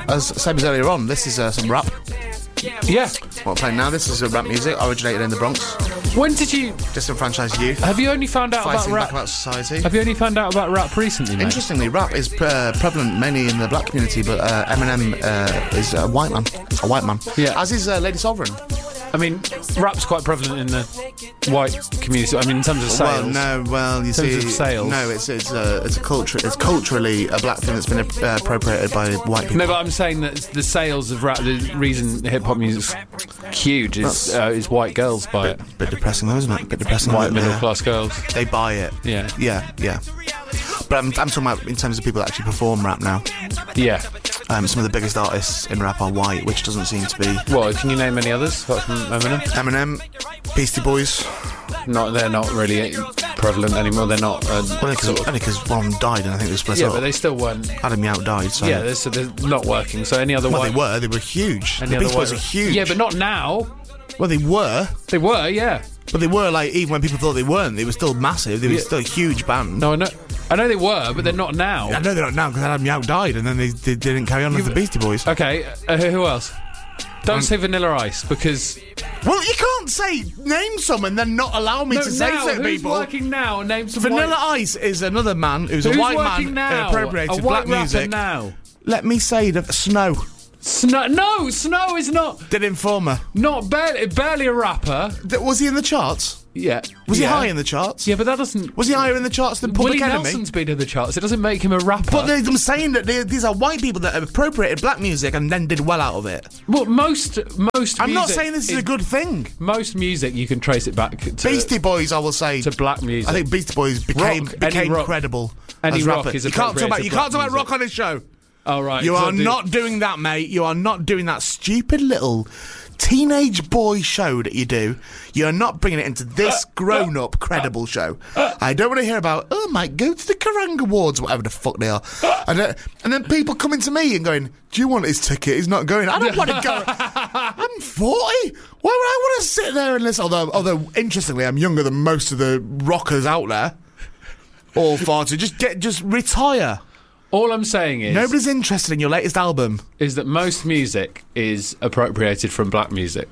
same as earlier on, this is some rap. Yeah. What we're playing now, this is rap music, originated in the Bronx. When did you... Disenfranchised youth. Have you only found out about Fighting rap... back about society. Have you only found out about rap recently, mate? Interestingly, rap is prevalent mainly in the black community, but Eminem is a white man. A white man. Yeah. As is Lady Sovereign. I mean, rap's quite prevalent in the white community. I mean, in terms of sales. You see, of sales. no, it's a culture. It's culturally a black thing that's been appropriated by white people. No, but I'm saying that the sales of rap, the reason hip hop music's huge is white girls buy it. Bit depressing, though, isn't it? Bit depressing. White middle class girls. They buy it. Yeah. Yeah. But I'm talking about in terms of people that actually perform rap now. Yeah. Some of the biggest artists in rap are white, which doesn't seem to be. Well, can you name any others apart from Eminem? Eminem, Beastie Boys. They're not really prevalent anymore. They're not. Only because one of them died, and I think they split up. Yeah, but they still weren't. Adam Yauch died. So. Yeah, they're not working. So any other white? They were huge. The Beastie Boys are huge. Yeah, but not now. Well, they were. They were, yeah. But they were, like, even when people thought they weren't, they were still massive. They were still a huge band. No, I know they were, but they're not now. I know they're not now because Adam Yauch died, and then they didn't carry on with the Beastie Boys. Okay, who else? Don't say Vanilla Ice, because... Well, you can't name some and then not allow me to say certain people. Who's working now? Name some Vanilla Ice is another man who's a white man now? appropriated black music. Now? Let me say Snow. No, Snow is not... Did Informer. Not barely a rapper. Was he in the charts? Yeah. Was he high in the charts? Yeah, but that doesn't... Was he higher in the charts than Public Enemy? Willie Nelson's been in the charts. It doesn't make him a rapper. But I'm saying that these are white people that appropriated black music and then did well out of it. Well, most I'm not saying this is a good thing. Most music, you can trace it back to... Beastie Boys, I will say. To black music. I think Beastie Boys became credible any as rock rappers. is You can't talk about music. rock on this show. Oh, right. You are not doing that, mate. You are not doing that stupid little teenage boy show that you do. You're not bringing it into this grown-up, credible show. I don't want to hear about, mate, go to the Kerrang Awards, whatever the fuck they are. And then people coming to me and going, do you want his ticket? He's not going. I don't want to go. I'm 40. Why would I want to sit there and listen? Although, interestingly, I'm younger than most of the rockers out there. All far to just retire. All I'm saying is... Nobody's interested in your latest album. Is that most music is appropriated from black music.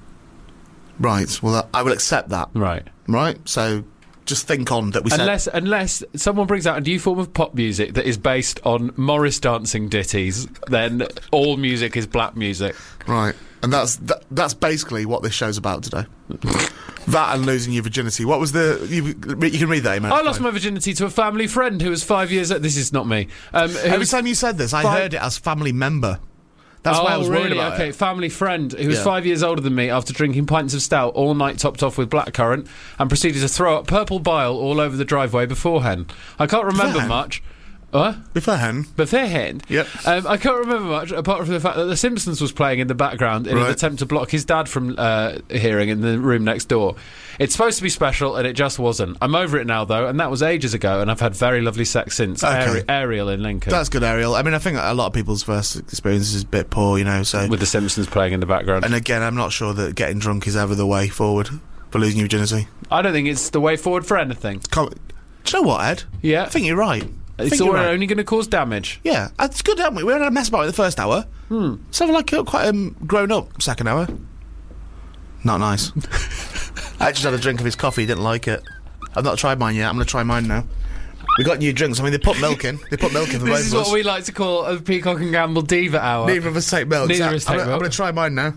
Right, well, I will accept that. Right. So, just think on that we said... Unless someone brings out a new form of pop music that is based on Morris dancing ditties, then all music is black music. Right, and that's basically what this show's about today. That and losing your virginity. What was you can read that, mate. I lost my virginity to a family friend who was 5 years... This is not me. Every time you said this, I heard it as family member. That's why I was worried about it. Family friend who was 5 years older than me after drinking pints of stout all night topped off with blackcurrant and proceeded to throw up purple bile all over the driveway beforehand. I can't remember much. What? Beforehand? Yep. I can't remember much apart from the fact that The Simpsons was playing in the background in an attempt to block his dad from hearing in the room next door. It's supposed to be special and it just wasn't. I'm over it now though, and that was ages ago, and I've had very lovely sex since. Okay. Ariel in Lincoln. That's good, Ariel. I mean, I think a lot of people's first experience is a bit poor, so... With The Simpsons playing in the background. And again, I'm not sure that getting drunk is ever the way forward for losing your virginity. I don't think it's the way forward for anything. Do you know what, Ed? Yeah? I think you're right. It's only going to cause damage. Yeah, it's good, haven't we? We had a mess about it in the first hour. So like quite grown up second hour. Not nice. I just had a drink of his coffee, didn't like it. I've not tried mine yet. I'm going to try mine now. We got new drinks. I mean, they put milk in. For both of us. This is what we like to call a Peacock and Gamble Diva Hour. Neither of us take milk. Neither of us take milk. I'm going to try mine now.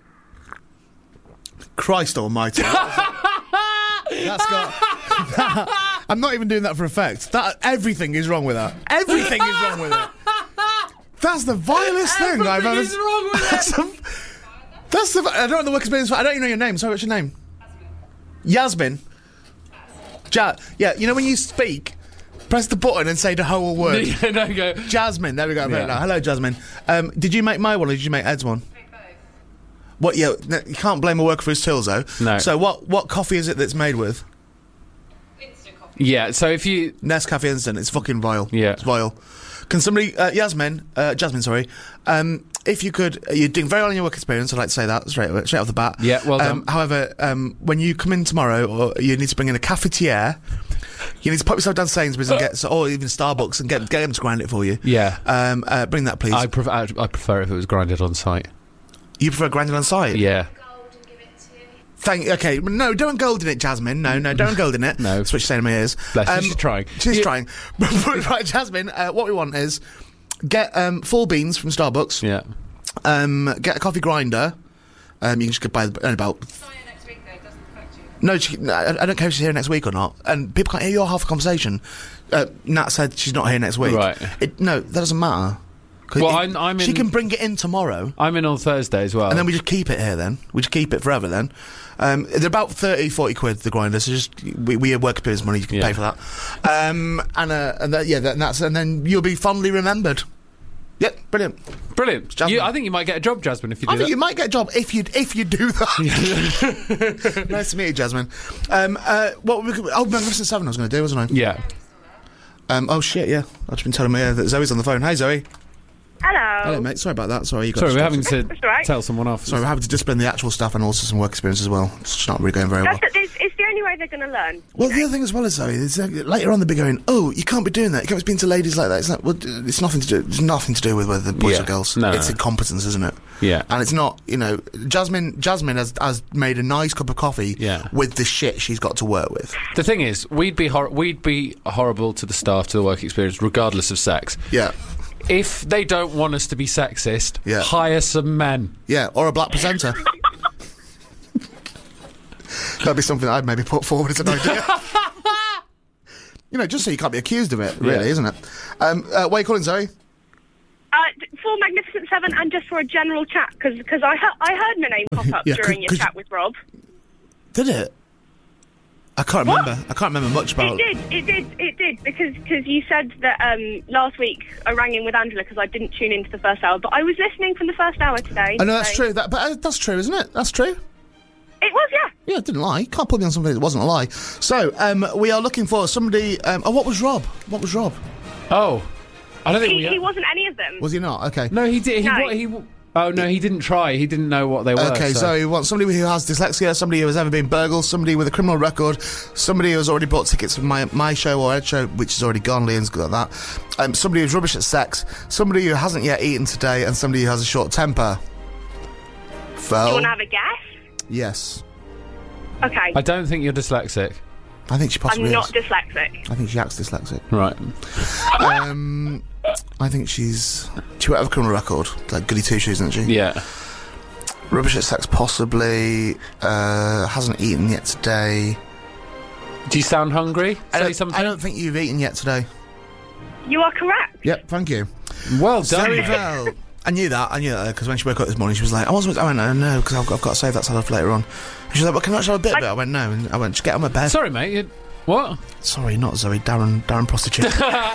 Christ almighty. That's got... I'm not even doing that for effect. Everything is wrong with that. Everything is wrong with it. That's the vilest thing I've ever... Everything is wrong with it. That's the... I don't know the work experience. I don't even know your name. Sorry, what's your name? Yasmin. Yeah, you know when you speak, press the button and say the whole word. No, go. Jasmine. There we go. Yeah. Hello, Jasmine. Did you make my one or did you make Ed's one? What? Yeah, you can't blame a worker for his tools, though. No. So what coffee is it that's made with? Instant coffee. Yeah, so if you... Nescafe Instant. It's fucking vile. Yeah. It's vile. Can somebody... Jasmine, sorry. If you could... You're doing very well in your work experience, I'd like to say that straight off the bat. Yeah, well done. However, when you come in tomorrow, or you need to bring in a cafetiere, You need to pop yourself down Sainsbury's and get, or even Starbucks, and get them to grind it for you. Yeah. Bring that, please. I prefer if it was grinded on site. You prefer grinded on site? Yeah. Gold and give it to. Okay, no, don't golden it, Jasmine. No, don't golden it. No. That's what she's saying in my ears. Bless her, she's trying. She's trying. Right, Jasmine, what we want is get 4 beans from Starbucks. Yeah. Get a coffee grinder. You can just buy about... It's not here next week though, it doesn't affect you. No, I don't care if she's here next week or not. And people can't hear your half the conversation. Nat said she's not here next week. Right. No, that doesn't matter. Well, I'm in... She can bring it in tomorrow. I'm in on Thursday as well. And then we just keep it here then. We just keep it forever then. They're about 30, 40 quid, the grinder, so just, we have work experience money, you can pay for that. And then you'll be fondly remembered. Yep, brilliant. Brilliant. I think you might get a job, Jasmine, if you do I that. think you might get a job if you do that. Nice to meet you, Jasmine. Magnificent 7 I was going to do, wasn't I? Yeah. Oh shit, yeah. I've just been telling me that Zoe's on the phone. Hey, Zoe. Hello. Mate. Sorry about that. Sorry, Sorry, we're having to That's all right. tell someone off. Sorry, we're having to discipline the actual staff and also some work experience as well. It's just not really going very well. It's the only way they're going to learn. Well, the other thing as well is, Zoe, is later on they'll be going, oh, you can't be doing that. You can't be speaking to ladies like that. It's like, well, it's nothing to do. It's nothing to do with whether boys or girls. No, it's incompetence, isn't it? Yeah. And it's not, Jasmine has made a nice cup of coffee with the shit she's got to work with. The thing is, we'd be horrible to the staff, to the work experience, regardless of sex. Yeah. If they don't want us to be sexist, hire some men. Yeah, or a black presenter. That'd be something I'd maybe put forward as an idea. Just so you can't be accused of it, really, isn't it? Why are you calling, Zoe? For Magnificent 7 and just for a general chat, because I heard my name pop up during your chat with Rob. Did it? I can't remember. I can't remember much about it. It did, because you said that last week I rang in with Angela because I didn't tune into the first hour, but I was listening from the first hour today. I know, that's true. That's true, isn't it? That's true. It was, yeah. Yeah, I didn't lie. You can't put me on something that wasn't a lie. So, we are looking for somebody... what was Rob? Oh, I don't think he wasn't any of them. Was he not? Okay. No, he did. Oh, no, he didn't try. He didn't know what they were. Okay, so he wants somebody who has dyslexia, somebody who has ever been burgled, somebody with a criminal record, somebody who has already bought tickets for my show or Ed show, which is already gone, Liam's got that, somebody who's rubbish at sex, somebody who hasn't yet eaten today, and somebody who has a short temper. Phil? Do you want to have a guess? Yes. Okay. I don't think you're dyslexic. I think she possibly I'm not is. dyslexic. I think she acts dyslexic. Right. I think she's... She won't have a criminal record. Like goody two-shoes, isn't she? Yeah. Rubbish at sex, possibly. Hasn't eaten yet today. Do you sound hungry? Say something. I don't think you've eaten yet today. You are correct. Yep, thank you. Well done. Zoe Bell. I knew that, because when she woke up this morning, she was like, I went, no, because I've got to save that salad for later on. And she was like, well, can I actually have a bit of it? I went, no. And I went, just get on my bed. Sorry, mate. What? Sorry, not Zoe. Darren prostitute.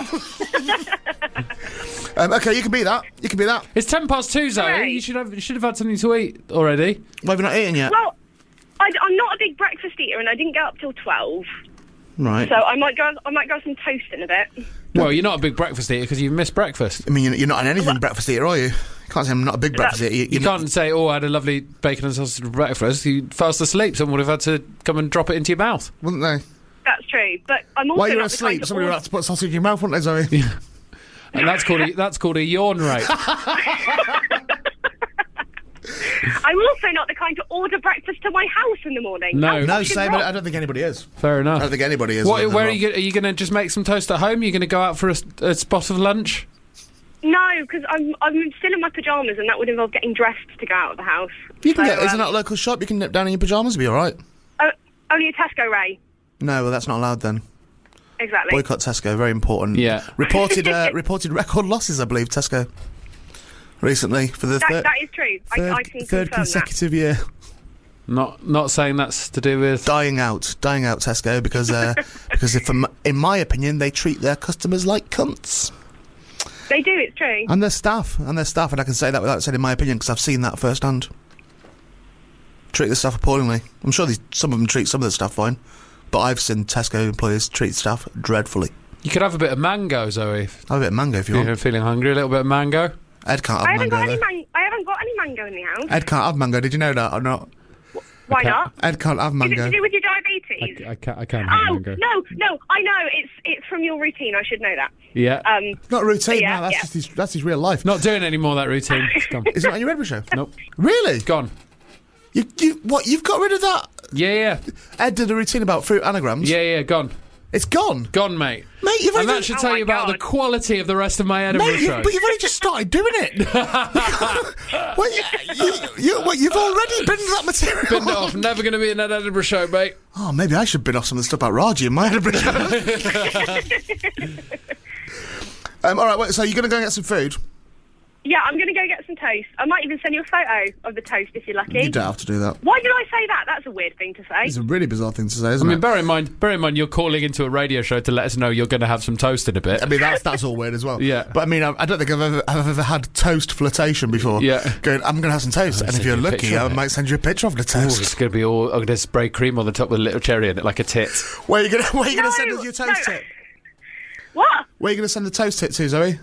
Okay, you can be that. It's 2:10, Zoe. Right. You should have had something to eat already. Why have you not eaten yet? Well, I'm not a big breakfast eater, and I didn't get up till 12. Right. So I might go some toast in a bit. Well, you're not a big breakfast eater because you've missed breakfast. I mean, you're not an anything breakfast eater, are you? You can't say I'm not a big breakfast eater. You can't say, I had a lovely bacon and sausage for breakfast. You fast asleep, someone would have had to come and drop it into your mouth. Wouldn't they? That's true, but I'm also While you're not the kind asleep, to somebody would have to put sausage in your mouth, wouldn't they, Zoe? Yeah. And that's called a yawn rate. I'm also not the kind to order breakfast to my house in the morning. No. No, same. I don't think anybody is. Fair enough. I don't think anybody is. Where are you going to just make some toast at home? Are you going to go out for a spot of lunch? No, because I'm still in my pyjamas, and that would involve getting dressed to go out of the house. You can isn't that a local shop? You can nip down in your pyjamas and be all right. Only a Tesco, Ray. No, well, that's not allowed then. Exactly. Boycott Tesco, very important. Yeah. Reported record losses, I believe, Tesco, recently for the that is true. I can third confirm consecutive year. Not saying that's to do with dying out Tesco because in my opinion they treat their customers like cunts. They do. It's true. And their staff, and I can say that without saying in my opinion because I've seen that firsthand. Treat the staff appallingly. I'm sure some of them treat some of the staff fine, but I've seen Tesco employees treat staff dreadfully. You could have a bit of mango, Zoe. Have a bit of mango if you want. You're feeling hungry, a little bit of mango. Ed can't have I haven't mango. got any mango in the house. Ed can't have mango. Did you know that or not? Why not? Ed can't have Is it mango. to do with your diabetes? I can't have Oh, mango. no, I know. It's from your routine. I should know that. Yeah. Not a routine, Yeah, man. yeah. That's his real life. Not doing any more of that routine. It's gone. Is it on your Edinburgh show? Nope. Really? Gone. What? You've got rid of that? Yeah. Ed did a routine about fruit anagrams. Yeah, gone. It's gone. Gone, mate. Mate, you've And only that should Oh tell my you about God. the quality of the rest of my Edinburgh Mate, show. but you've only just started doing it. You've already binned that material. Binned it off. Never going to be in that Edinburgh show, mate. Oh, maybe I should bin off some of the stuff about Raji in my Edinburgh show. All right, wait, so you're going to go and get some food? Yeah, I'm going to go get some toast. I might even send you a photo of the toast if you're lucky. You don't have to do that. Why did I say that? That's a weird thing to say. It's a really bizarre thing to say, isn't I mean, it? bear in mind, you're calling into a radio show to let us know you're going to have some toast in a bit. I mean, that's all weird as well. Yeah. But I mean, I don't think I've ever had toast flirtation before. Yeah. Going, I'm going to have some toast, and if send you're you a lucky, picture I of it. might send you a picture of the Ooh, toast. it's going to be all. I'm going to spray cream on the top with a little cherry in it, like a tit. Where are you going to No, send us your toast no. tip? What? Where are you going to send the toast tip to, Zoe?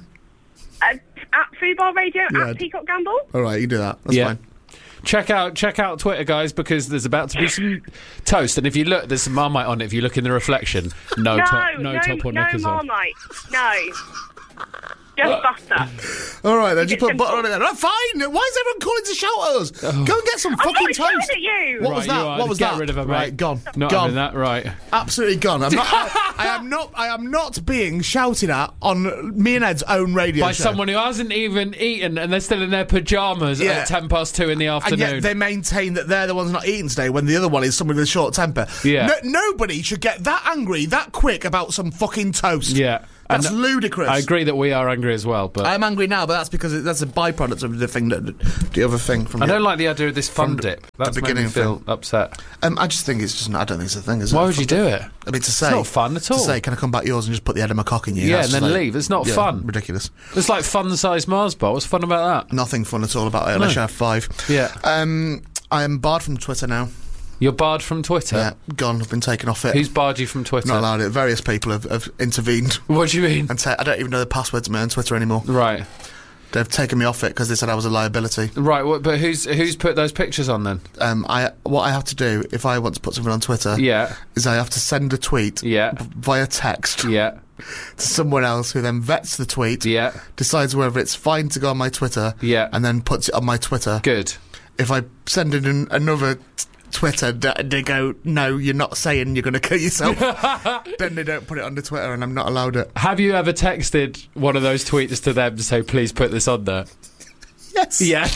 At Foodbar Radio, Yeah. at Peacock Gamble. All right, you can do that. That's Yeah. fine. Check out Twitter, guys, because there's about to be some toast, and if you look, there's some Marmite on it. If you look in the reflection, no top or no knickers on. Marmite. No. Just butter. All right, then just put simple. butter on it then. Oh, fine. Why is everyone calling to shout at us? Go and get some I'm fucking not shouting toast. at you. What was Right, you that? are. What was Get that? rid of her, mate. Right, gone. Not gone. having that, right? Absolutely gone. I'm not. I am not being shouted at on me and Ed's own radio By show. someone who hasn't even eaten and they're still in their pyjamas Yeah. at 2:10 in the And afternoon. yet they maintain that they're the ones not eating today when the other one is someone with a short temper. Yeah. Nobody should get that angry that quick about some fucking toast. Yeah. That's And ludicrous. I agree that we are angry as well, but I'm angry now, but that's because that's a byproduct of the thing the other thing from I the- don't like the idea of this fun from dip. the That's made me beginning feel thing. upset. I just think it's just not, I don't think it's a thing, is it? Why would you do it? I mean, to say not fun at all. To say, can I come back yours and just put the head of my cock in you? Yeah, That's and just then leave. It's not fun. Ridiculous. It's like fun-sized Mars bar. What's fun about that? Nothing fun at all about it unless you have 5. Yeah. I am barred from Twitter now. You're barred from Twitter. Yeah, gone. I've been taken off it. Who's barred you from Twitter? Not allowed it. Various people have intervened. What do you mean? And I don't even know the password to my own Twitter anymore. Right. They've taken me off it because they said I was a liability. Right, but who's put those pictures on then? What I have to do if I want to put something on Twitter Yeah. is I have to send a tweet Yeah. via text Yeah. to someone else who then vets the tweet, Yeah. decides whether it's fine to go on my Twitter, Yeah. and then puts it on my Twitter. Good. If I send in another Twitter, they go, no, you're not saying you're going to kill yourself. Then they don't put it onto Twitter, and I'm not allowed it. Have you ever texted one of those tweets to them to say, please put this on there? Yes. Yeah.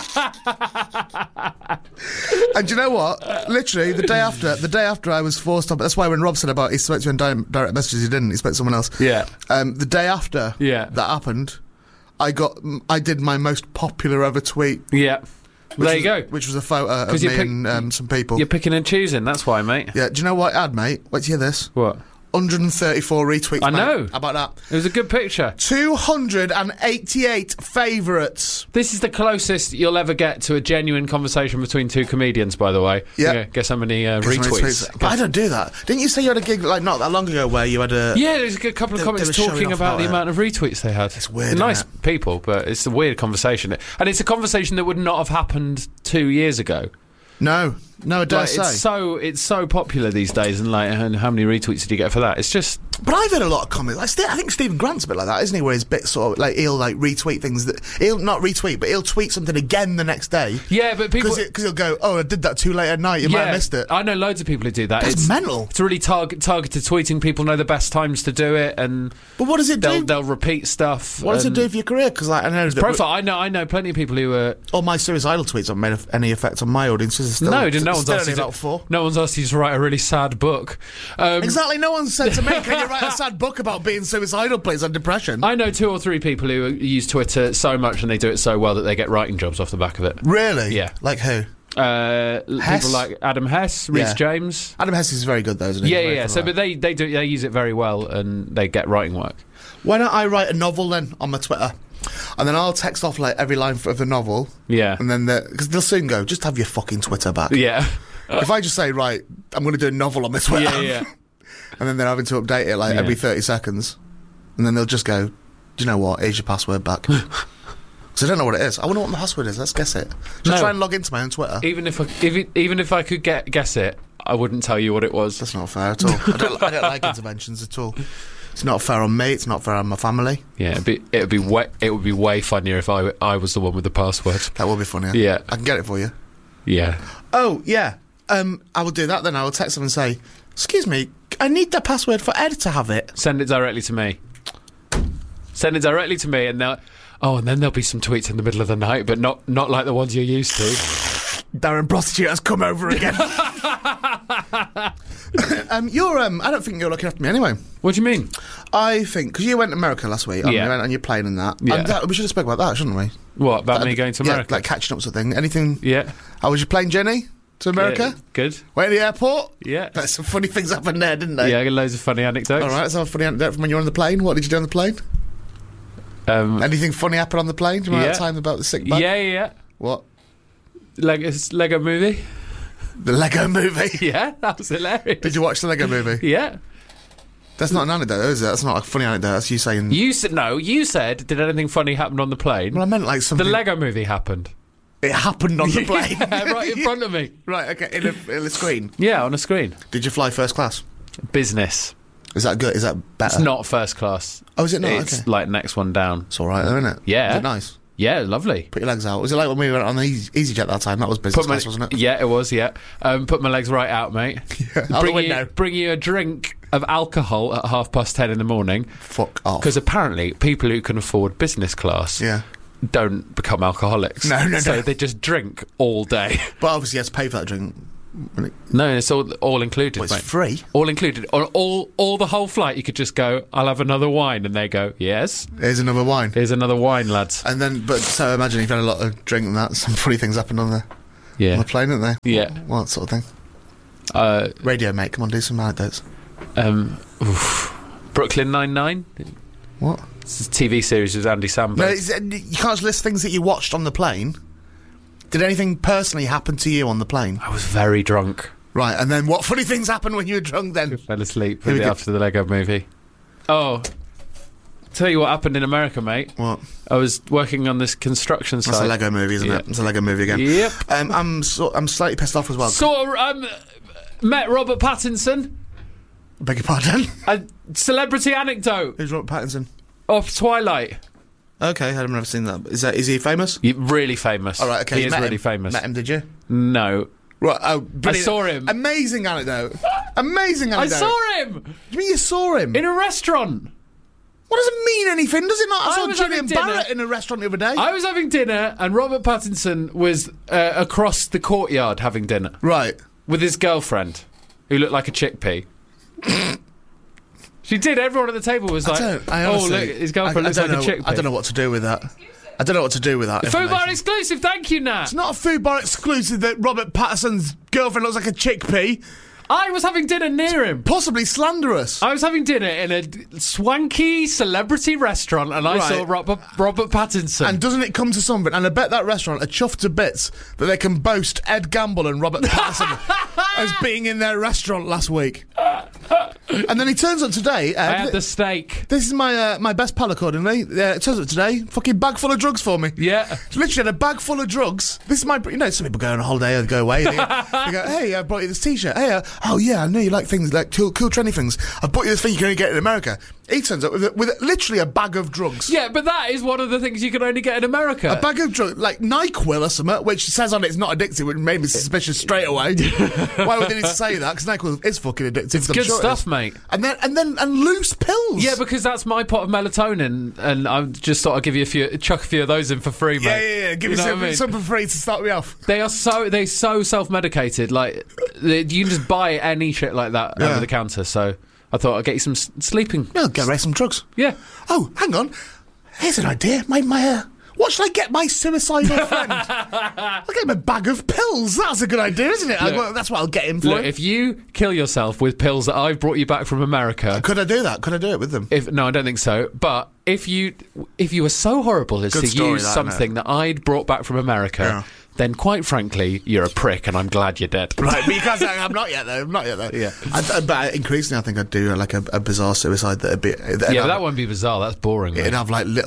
And do you know what? Literally, the day after I was forced on. That's why when Rob said about he spoke to you in direct messages, he didn't. He spoke to someone else. Yeah. The day after Yeah. that happened, I did my most popular ever tweet. Yeah. There you go. Which was a photo of 'Cause you me pick- and some people. You're picking and choosing, that's why, mate. Yeah, do you know what I had, mate? Wait to hear this. What? 134 retweets. I mate. know. How about that? It was a good picture. 288 favourites. This is the closest you'll ever get to a genuine conversation between two comedians, by the way. Yeah. Guess how many retweets. But I don't do that. Didn't you say you had a gig like not that long ago where you had a... Yeah, there's a couple of They comments were showing talking off about about the it. amount of retweets they had. It's weird, Nice isn't people, but it's a weird conversation. And it's a conversation that would not have happened 2 years ago. No, I dare Like, say. it's so popular these days, and like, and how many retweets did you get for that? It's just But I've had a lot of comments. I think Stephen Grant's a bit like that, isn't he? Where he's a bit sort of like he'll like retweet things that he'll not retweet, but he'll tweet something again the next day. yeah, but people Because he'll go, oh, I did that too late at night. You might have missed it. I know loads of people who do that. That's it's mental. It's really targeted tweeting. People know the best times to do it, and But what does it do? they'll repeat stuff. What does it and- do for your career? Because like, I know that Profile. I know plenty of people who are. all my suicidal tweets haven't made any effect on my audiences. Still, No one's still asked only you to, about 4. No one's asked you to write a really sad book. Exactly. No one said to me, "Can you write a sad book about being suicidal, please, on depression?" I know 2 or 3 people who use Twitter so much and they do it so well that they get writing jobs off the back of it. Really? Yeah. Like who? People like Adam Hess, Rhys Yeah. James. Adam Hess is very good, though, isn't he? Yeah, Very yeah. funny So, guy. but they use it very well and they get writing work. Why don't I write a novel then on my Twitter, and then I'll text off like every line of the novel, Yeah. and then because they'll soon go, just have your fucking Twitter back. Yeah. If I just say, right, I'm going to do a novel on my Twitter, Yeah. and then they're having to update it like Yeah. every 30 seconds, and then they'll just go, do you know what? Here's your password back. Because I don't know what it is. I wonder what my password is. Let's guess it. Should I try and log into my own Twitter? Even if I could guess it, I wouldn't tell you what it was. That's not fair at all. I don't like interventions at all. It's not fair on me. It's not fair on my family. Yeah, it would be way funnier if I was the one with the password. That would be funnier. Yeah, I can get it for you. Yeah. Oh yeah. I will do that then. I will text them and say, "Excuse me, I need the password for Ed to have it." Send it directly to me. Send it directly to me, and then there'll be some tweets in the middle of the night, but not like the ones you're used to. Darren Prostitute has come over again. I don't think you're looking after me anyway. What do you mean? I think, because you went to America last week, Yeah. and you're playing in that. Yeah. And we should have spoke about that, shouldn't we? What, about me going to America? Yeah, like catching up sort of thing. Anything? Yeah. How was your plane journey to America? Yeah, good. Went to the airport? Yeah. Some funny things happened there, didn't they? Yeah, I got loads of funny anecdotes. All right, let's have a funny anecdote from when you were on the plane. What did you do on the plane? Anything funny happen on the plane? Do you remember that time about the sick bag? Yeah. What? Lego movie? The Lego movie? Yeah, that was hilarious. Did you watch the Lego movie? Yeah. That's not an anecdote, is it? That's not a funny anecdote. That's you saying... You said, did anything funny happen on the plane? Well, I meant like something... The Lego movie happened. It happened on the plane? Yeah, right in front of me. Right, okay, in a screen? Yeah, on a screen. Did you fly first class? Business. Is that good? Is that better? It's not first class. Oh, is it not? It's okay. like next one down. It's all right, though, isn't it? Yeah. Is it nice? Yeah, lovely. Put your legs out. Was it like when we went on the EasyJet that time? That was business class, wasn't it? Yeah, it was, yeah. Put my legs right out, mate. Yeah, out the window. Bring you a drink of alcohol at 10:30 in the morning. Fuck off. Because apparently people who can afford business class don't become alcoholics. No. So they just drink all day. But obviously you have to pay for that drink. No, it's all included. Well, it's mate. free. All included. All the whole flight. You could just go, "I'll have another wine," and they go, "Yes, Here's another wine. here's another wine, lads." And then, so imagine if you had a lot of drink and that, some funny things happened on the Yeah, plane, didn't they? yeah. What sort of thing? Radio, mate. Come on, do some anecdotes. Brooklyn Nine-Nine. What? It's a TV series with Andy Samberg. No, you can't just list things that you watched on the plane. Did anything personally happen to you on the plane? I was very drunk. Right, and then what funny things happened when you were drunk then? Fell asleep Here we go. after the Lego movie. Oh, tell you what happened in America, mate. What? I was working on this construction site. That's a Lego movie, isn't it? It's a Lego movie again. Yep. I'm slightly pissed off as well. Met Robert Pattinson. Beg your pardon? A celebrity anecdote Who's Robert Pattinson? of Twilight. Okay, I've never seen that. Is he famous? Really famous. All right, okay. He you is met really him. famous. Met him, did you? No. Right, oh, I brilliant. saw him. Amazing anecdote. Amazing I anecdote. saw him You mean you saw him? in a restaurant. What does it mean anything, does it not? I I saw was Julian having dinner. Barrett in a restaurant the other day. I was having dinner, and Robert Pattinson was across the courtyard having dinner Right. with his girlfriend, who looked like a chickpea. She did. Everyone at the table was like, I "Oh, honestly, look, his girlfriend looks like a chickpea." I don't know what to do with that. I don't know what to do with that. Food bar information. exclusive. Thank you, Nat. It's not a food bar exclusive that Robert Pattinson's girlfriend looks like a chickpea. I was having dinner near him. Possibly slanderous. I was having dinner in a swanky celebrity restaurant, and I saw Robert Pattinson. And doesn't it come to something? And I bet that restaurant are chuffed to bits that they can boast Ed Gamble and Robert Pattinson as being in their restaurant last week. And then he turns up today. Ed, I had the steak. This is my best pal, accordingly. It turns up today, fucking bag full of drugs for me. Yeah. Literally had a bag full of drugs. This is my, some people go on a holiday or go away. They go, hey, I brought you this t-shirt. Hey, oh yeah, I know you like things like cool trendy things. I bought you this thing you can only get in America. He turns up with literally a bag of drugs. Yeah, but that is one of the things you can only get in America. A bag of drugs, like NyQuil or something, which says on it it's not addictive, which made me suspicious straight away. Why would they need to say that? Because NyQuil is fucking addictive. It's good stuff, mate. And loose pills. Yeah, because that's my pot of melatonin, and I just thought I'd give you chuck a few of those in for free, mate. Yeah. Give You me know what I mean? some for free to start me off. They're so self-medicated. Like you can just buy any shit like that over the counter. So I thought I'd get you some sleeping. Yeah, get away some drugs. Yeah. Oh, hang on. Here's an idea. What should I get my suicidal friend? I'll get him a bag of pills. That's a good idea, isn't it? That's what I'll get him for. Look, if you kill yourself with pills that I've brought you back from America, could I do that? Could I do it with them? No, I don't think so. But if you were so horrible as to use something that I'd brought back from America, then quite frankly, you're a prick, and I'm glad you're dead. Right, but you can't say I'm not yet, though. Yeah. But increasingly, I think I'd do like a bizarre suicide that'd be... But that won't be bizarre. That's boring. It'd have like little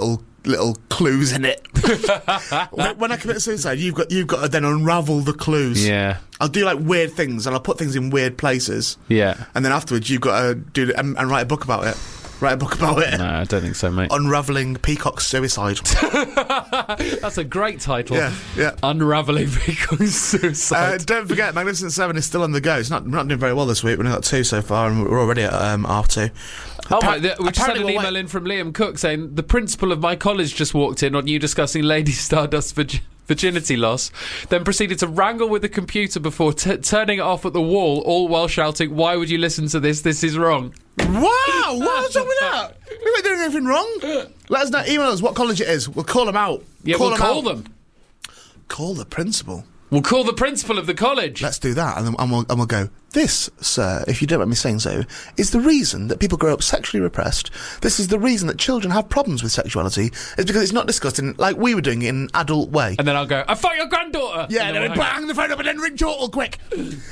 little clues in it. When I commit suicide, you've got to then unravel the clues. Yeah. I'll do like weird things, and I'll put things in weird places. Yeah. And then afterwards, you've got to do and write a book about it. Write a book about it. No, I don't think so, mate. Unravelling Peacock's suicide. That's a great title. Yeah. Unravelling Peacock's suicide. Don't forget, Magnificent Seven is still on the go. We're not doing very well this week. We've only got 2 so far, and we're already at half 2. Oh, we just had an email in from Liam Cook saying the principal of my college just walked in on you discussing Lady Stardust's virginity loss, then proceeded to wrangle with the computer before turning it off at the wall, all while shouting, "Why would you listen to this? This is wrong." Wow, what's up with that? We weren't doing anything wrong. Let us know, email us what college it is. We'll call them out. Yeah, we'll call them. Call the principal. We'll call the principal of the college. Let's do that, and we'll go, this, sir, if you don't mind me saying so, is the reason that people grow up sexually repressed. This is the reason that children have problems with sexuality, is because it's not discussed in, like we were doing, in an adult way. And then I'll go, I fucked your granddaughter! Yeah, and then we bang the phone up and then ring Chortle, quick!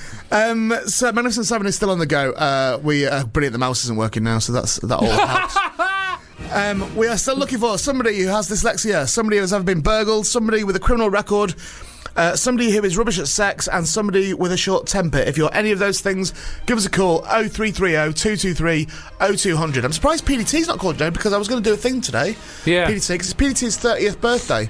So Magnificent 7 is still on the go. Brilliant, the mouse isn't working now, so that all helps. We are still looking for somebody who has dyslexia, somebody who has ever been burgled, somebody with a criminal record, somebody who is rubbish at sex, and somebody with a short temper. If you're any of those things, give us a call, 0330 223 0200. I'm surprised PDT's not called today, because I was going to do a thing today. Yeah. PDT, because it's PDT's 30th birthday.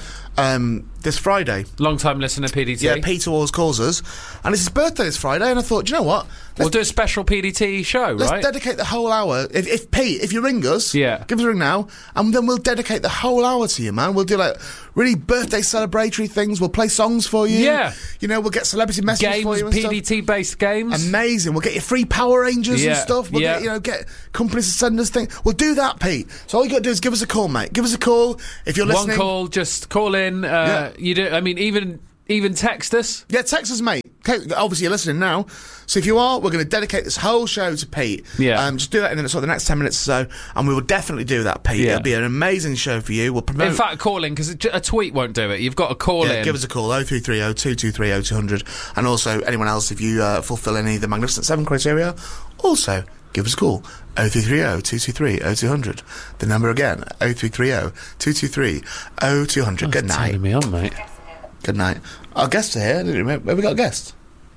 This Friday. Long-time listener, PDT. Yeah, Peter always calls us. And it's his birthday this Friday, and I thought, do you know what? We'll do a special PDT show, right? Let's dedicate the whole hour. If Pete, if you ring us, yeah, give us a ring now, and then we'll dedicate the whole hour to you, man. We'll do like really birthday celebratory things. We'll play songs for you. Yeah. You know, we'll get celebrity messages games, for you and PDT-based games. Amazing. We'll get you free Power Rangers and stuff. We'll get companies to send us things. We'll do that, Pete. So all you got to do is give us a call, mate. Give us a call if you're listening. One call, just call in. You do. I mean, even text us. Yeah, text us, mate. Okay, obviously, you're listening now. So if you are, we're going to dedicate this whole show to Pete. Yeah. Just do that in the next 10 minutes or so, and we will definitely do that, Pete. Yeah. It'll be an amazing show for you. We'll promote. In fact, call in, because a tweet won't do it. You've got to call in. Give us a call, 0330 223 0200. And also, anyone else, if you fulfil any of the Magnificent 7 criteria, also give us a call, 0330 223 0200. The number again, 0330 223 0200. Good night. Turning me on, mate. Good night. Our guests are here. Have we got a guest?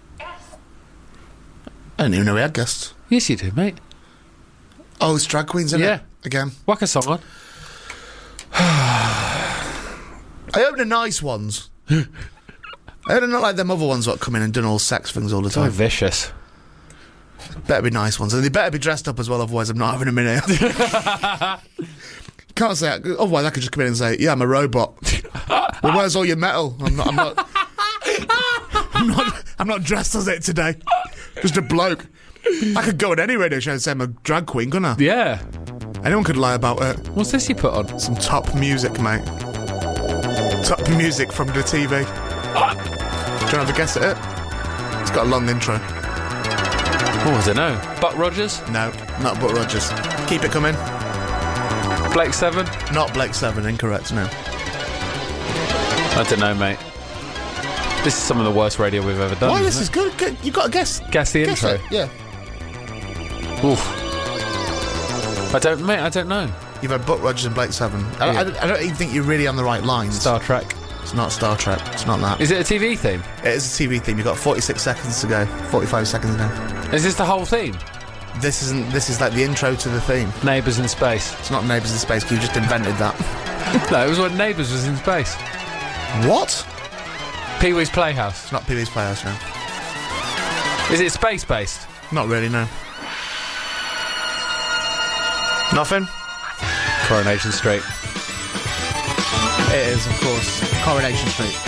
I didn't even know we had guests. Yes, you do, mate. Oh, it's drag queens, isn't it? Again. Whack a song on. I hope they're nice ones. I hope they're not like them other ones that come in and done all sex things all the time. So vicious. Better be nice ones. And they better be dressed up as well, otherwise I'm not having a minute. Can't say that. Otherwise I could just come in and say, yeah, I'm a robot. Well, where's all your metal? I'm not dressed as it today. Just a bloke. I could go on any radio show and say I'm a drag queen, couldn't I? Yeah. Anyone could lie about it. What's this you put on? Some top music, mate. Top music from the TV. Do you want to have a guess at it? It's got a long intro. Oh, I don't know. Buck Rogers? No, not Buck Rogers. Keep it coming. Blake 7? Not Blake 7, incorrect, no. I don't know, mate. This is some of the worst radio we've ever done. Why, this is good. You got to guess. Guess the intro? It. Yeah. Oof. I don't know. You've had Buck Rogers and Blake 7. I don't even think you're really on the right lines. Star Trek. It's not Star Trek. It's not that. Is it a TV theme? It is a TV theme. You've got 46 seconds to go. 45 seconds now. Is this the whole theme? This is like the intro to the theme. Neighbours in Space. It's not Neighbours in Space, because you just invented that. No, it was when Neighbours was in space. What? Pee-wee's Playhouse. It's not Pee-wee's Playhouse, no. Is it space-based? Not really, no. Nothing? Coronation Street. It is, of course. Coronation Street.